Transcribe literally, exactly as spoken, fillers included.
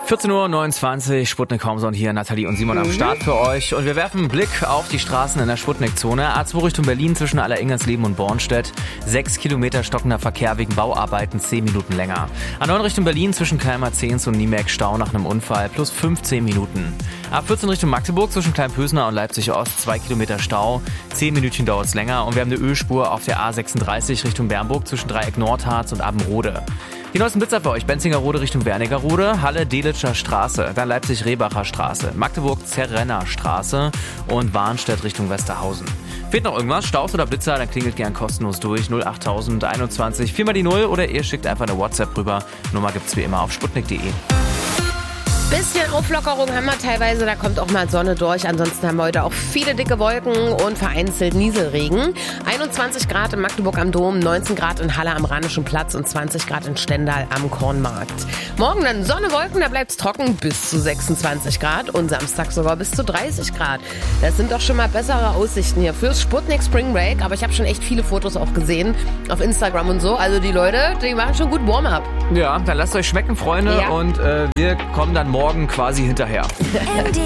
vierzehn Uhr neunundzwanzig, Sputnik Homezone hier, Nathalie und Simon mhm. am Start für euch. Und wir werfen einen Blick auf die Straßen in der Sputnik-Zone. A zwei Richtung Berlin zwischen Alleringernsleben und Bornstedt. Sechs Kilometer stockender Verkehr wegen Bauarbeiten, zehn Minuten länger. A neun Richtung Berlin zwischen Kalmar-Zehns und Niemek Stau nach einem Unfall, plus fünfzehn Minuten. A vierzehn Richtung Magdeburg zwischen Kleinpösner und Leipzig-Ost, zwei Kilometer Stau. zehn Minütchen dauert's länger. Und wir haben eine Ölspur auf der A sechsunddreißig Richtung Bernburg zwischen Dreieck Nordharz und Abbenrode. Die neuesten Blitzer für euch: Benzingerrode Richtung Wernigerode, Halle-Delitscher Straße, dann Leipzig-Rebacher Straße, Magdeburg-Zerrenner Straße und Warnstedt Richtung Westerhausen. Fehlt noch irgendwas, Staus oder Blitzer, dann klingelt gern kostenlos durch null achttausend einundzwanzig vier mal die null oder ihr schickt einfach eine WhatsApp rüber. Nummer gibt's wie immer auf sputnik punkt de. Bisschen Auflockerung haben wir teilweise, da kommt auch mal Sonne durch. Ansonsten haben wir heute auch viele dicke Wolken und vereinzelt Nieselregen. einundzwanzig Grad in Magdeburg am Dom, neunzehn Grad in Halle am Rhanischen Platz und zwanzig Grad in Stendal am Kornmarkt. Morgen dann Sonne, Wolken, da bleibt's trocken bis zu sechsundzwanzig Grad und Samstag sogar bis zu dreißig Grad. Das sind doch schon mal bessere Aussichten hier fürs Sputnik Spring Break. Aber ich habe schon echt viele Fotos auch gesehen auf Instagram und so. Also die Leute, die machen schon gut Warm-up. Ja, dann lasst euch schmecken, Freunde. Ja. Und äh, wir kommen dann morgen quasi hinterher.